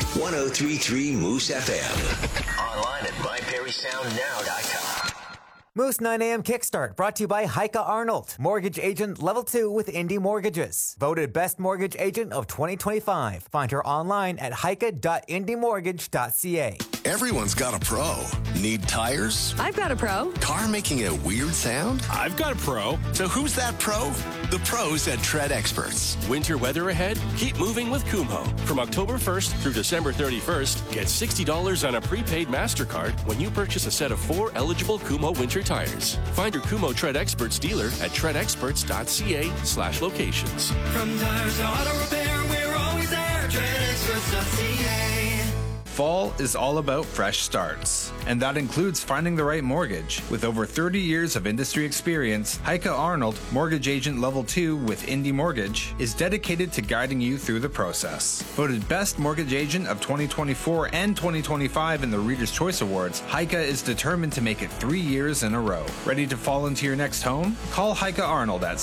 1033 Moose FM. Online at myperrysoundnow.com. Moose 9 a.m. Kickstart brought to you by Heike Arnold, Mortgage Agent Level 2 with Indy Mortgages. Voted Best Mortgage Agent of 2025. Find her online at heike.indymortgage.ca. Everyone's got a pro. Need tires? I've got a pro. Car making a weird sound? I've got a pro. So who's that pro? The pros at Tread Experts. Winter weather ahead? Keep moving with Kumho. From October 1st through December 31st, get $60 on a prepaid MasterCard when you purchase a set of 4 eligible Kumho winter tires. Find your Kumho Tread Experts dealer at treadexperts.ca/locations. From tires to auto repair, we're always there. TreadExperts.ca. Fall is all about fresh starts, and that includes finding the right mortgage. With over 30 years of industry experience, Heike Arnold, Mortgage Agent Level 2 with Indy Mortgage, is dedicated to guiding you through the process. Voted Best Mortgage Agent of 2024 and 2025 in the Reader's Choice Awards, Heike is determined to make it 3 years in a row. Ready to fall into your next home? Call Heike Arnold at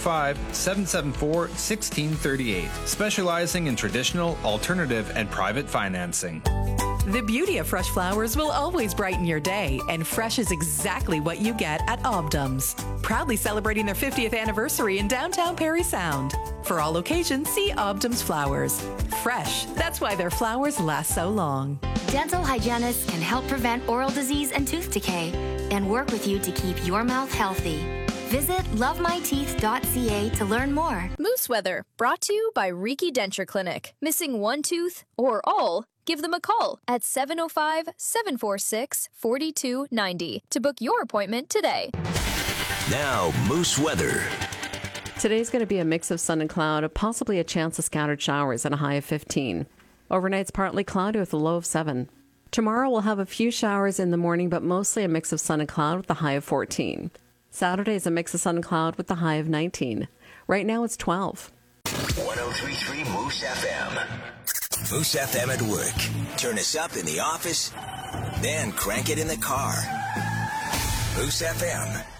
705-774-1638, specializing in traditional, alternative, and private financing. The beauty of fresh flowers will always brighten your day, and fresh is exactly what you get at Obdams. Proudly celebrating their 50th anniversary in downtown Parry Sound. For all occasions, see Obdams Flowers. Fresh, that's why their flowers last so long. Dental hygienists can help prevent oral disease and tooth decay and work with you to keep your mouth healthy. Visit lovemyteeth.ca to learn more. Moose Weather, brought to you by Riki Denture Clinic. Missing one tooth or all? Give them a call at 705-746-4290 to book your appointment today. Now, Moose Weather. Today's going to be a mix of sun and cloud, possibly a chance of scattered showers and a high of 15. Overnight's partly cloudy with a low of 7. Tomorrow we'll have a few showers in the morning, but mostly a mix of sun and cloud with a high of 14. Saturday is a mix of sun and cloud with a high of 19. Right now it's 12. 1033 Moose FM. Moose FM at work. Turn us up in the office, then crank it in the car. Moose FM.